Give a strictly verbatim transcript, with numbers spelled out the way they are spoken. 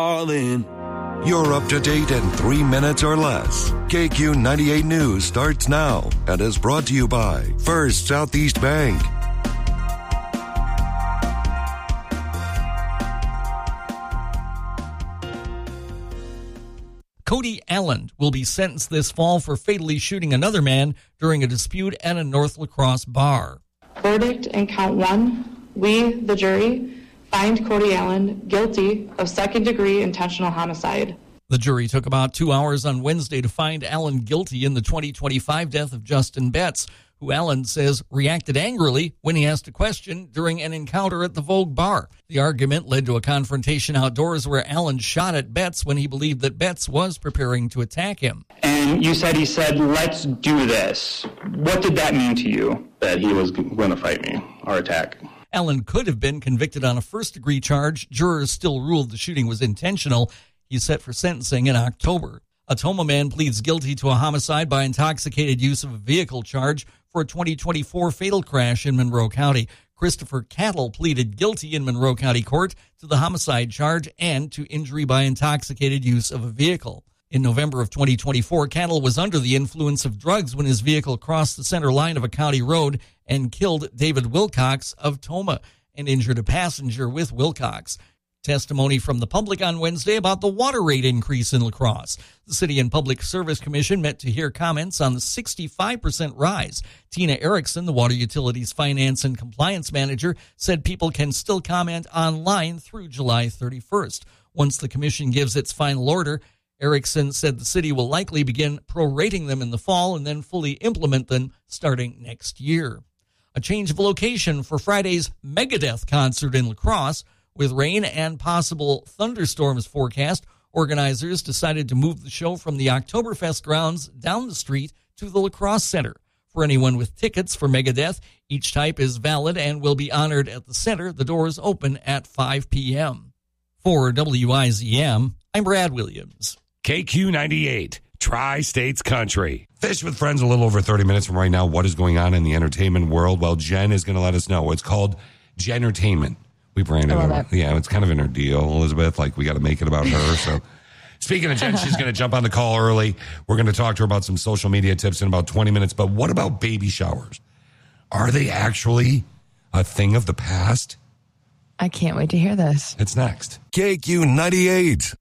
All in. You're up to date in three minutes or less. K Q ninety-eight News starts now and is brought to you by First Southeast Bank. Cody Allen will be sentenced this fall for fatally shooting another man during a dispute at a North La Crosse bar. Verdict in count one, we, the jury, find Cody Allen guilty of second-degree intentional homicide. The jury took about two hours on Wednesday to find Allen guilty in the twenty twenty-five death of Justin Betts, who Allen says reacted angrily when he asked a question during an encounter at the Vogue bar. The argument led to a confrontation outdoors where Allen shot at Betts when he believed that Betts was preparing to attack him. And you said he said, "Let's do this." What did that mean to you? That he was going to fight me or attack. Allen could have been convicted on a first-degree charge. Jurors still ruled the shooting was intentional. He's set for sentencing in October. A Toma man pleads guilty to a homicide by intoxicated use of a vehicle charge for a twenty twenty-four fatal crash in Monroe County. Christopher Cattle pleaded guilty in Monroe County Court to the homicide charge and to injury by intoxicated use of a vehicle. In November of twenty twenty-four, Cattle was under the influence of drugs when his vehicle crossed the center line of a county road and killed David Wilcox of Toma and injured a passenger with Wilcox. Testimony from the public on Wednesday about the water rate increase in La Crosse. The City and Public Service Commission met to hear comments on the sixty-five percent rise. Tina Erickson, the Water Utilities Finance and Compliance Manager, said people can still comment online through July thirty-first. Once the commission gives its final order, Erickson said the city will likely begin prorating them in the fall and then fully implement them starting next year. A change of location for Friday's Megadeth concert in La Crosse. With rain and possible thunderstorms forecast, organizers decided to move the show from the Oktoberfest grounds down the street to the La Crosse Center. For anyone with tickets for Megadeth, each type is valid and will be honored at the center. The doors open at five p.m. For W I Z M, I'm Brad Williams. K Q ninety-eight, Tri-States Country. Fish with Friends a little over thirty minutes from right now. What is going on in the entertainment world? Well, Jen is going to let us know. It's called Jentertainment. We branded it. Yeah, it's kind of in her deal, Elizabeth. Like, we got to make it about her. So, speaking of Jen, she's going to jump on the call early. We're going to talk to her about some social media tips in about twenty minutes. But what about baby showers? Are they actually a thing of the past? I can't wait to hear this. It's next. K Q ninety-eight.